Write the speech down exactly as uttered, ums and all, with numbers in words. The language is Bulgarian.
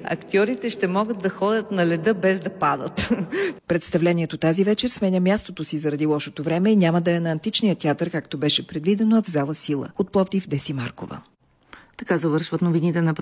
актьорите ще могат да ходят на леда без да падат. Представлението тази вечер сменя мястото си заради лошото време и няма да е на Античния театър, както беше предвидено, а в зала Сила. От Пловдив, Деси Маркова. Така завършват новините на